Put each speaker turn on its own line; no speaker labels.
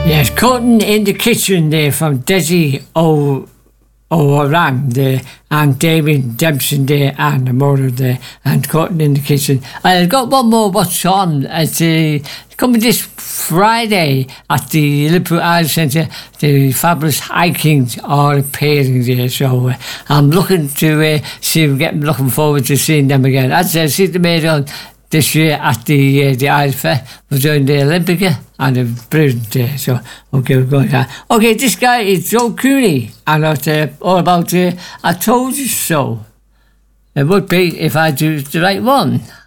Yes, Cutting in the Kitchen there from Desi O'Ran there, and Damien Dempson there, and the mother there, and Cutting in the Kitchen. I've got one more what's on. It's coming this Friday at the Liverpool Arts Centre, the fabulous Hikings are appearing there, so I'm looking to looking forward to seeing them again. As I see them made on this year at the Irish Fair. We're doing the Olympica and the brilliant day. So, okay, we're going to. Okay, this guy is Joe Cooney, and it's all about I Told You So. It would be if I do the right one.